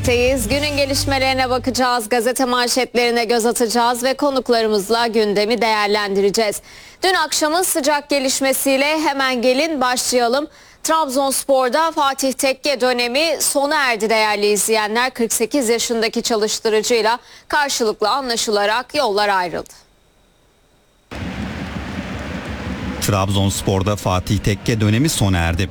birlikteyiz. Günün gelişmelerine bakacağız, gazete manşetlerine göz atacağız ve konuklarımızla gündemi değerlendireceğiz. Dün akşamın sıcak gelişmesiyle hemen gelin başlayalım. Trabzonspor'da Fatih Tekke dönemi sona erdi değerli izleyenler. 48 yaşındaki çalıştırıcıyla karşılıklı anlaşılarak yollar ayrıldı. Trabzonspor'da Fatih Tekke dönemi sona erdi.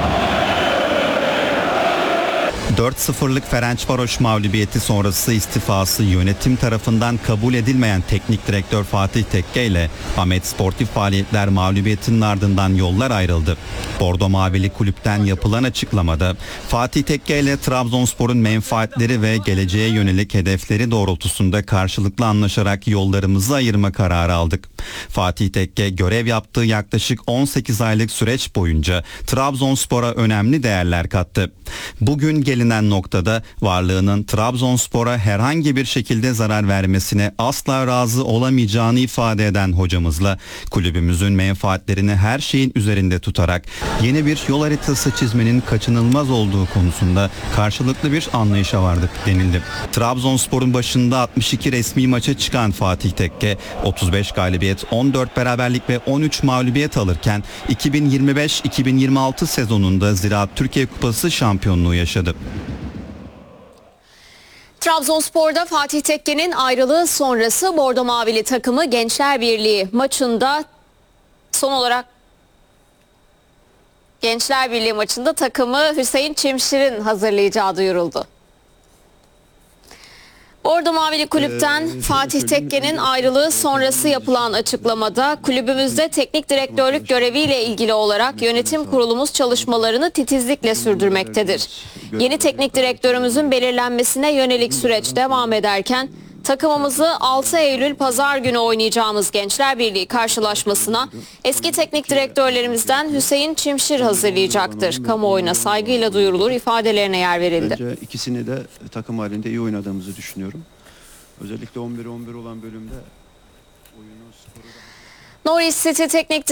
4-0'lık Ferencvaros mağlubiyeti sonrası istifası yönetim tarafından kabul edilmeyen teknik direktör Fatih Tekke ile Ahmet Sportif Faaliyetler mağlubiyetinin ardından yollar ayrıldı. Bordo Mavili kulüpten yapılan açıklamada Fatih Tekke ile Trabzonspor'un menfaatleri ve geleceğe yönelik hedefleri doğrultusunda karşılıklı anlaşarak yollarımızı ayırma kararı aldık. Fatih Tekke görev yaptığı yaklaşık 18 aylık süreç boyunca Trabzonspor'a önemli değerler kattı. Bugün gelinen noktada varlığının Trabzonspor'a herhangi bir şekilde zarar vermesine asla razı olamayacağını ifade eden hocamızla kulübümüzün menfaatlerini her şeyin üzerinde tutarak yeni bir yol haritası çizmenin kaçınılmaz olduğu konusunda karşılıklı bir anlayışa vardık denildi. Trabzonspor'un başında 62 resmi maça çıkan Fatih Tekke 35 galibiyet, 14 beraberlik ve 13 mağlubiyet alırken 2025-2026 sezonunda Ziraat Türkiye Kupası şampiyonluğu yaşadı. Trabzonspor'da Fatih Tekke'nin ayrılığı sonrası Bordo Mavili takımı Gençler Birliği maçında takımı Hüseyin Çimşir'in hazırlayacağı duyuruldu. Bordo Mavili kulüpten Fatih Tekke'nin ayrılığı sonrası yapılan açıklamada kulübümüzde teknik direktörlük göreviyle ilgili olarak yönetim kurulumuz çalışmalarını titizlikle sürdürmektedir. Yeni teknik direktörümüzün belirlenmesine yönelik süreç devam ederken takımımızı 6 Eylül Pazar günü oynayacağımız Gençler Birliği karşılaşmasına eski teknik direktörlerimizden Hüseyin Çimşir hazırlayacaktır. Kamuoyuna saygıyla duyurulur ifadelerine yer verildi. Bence ikisini de takım halinde iyi oynadığımızı düşünüyorum. Özellikle 11-11 olan bölümde oyunu, skoru... Norwich City teknik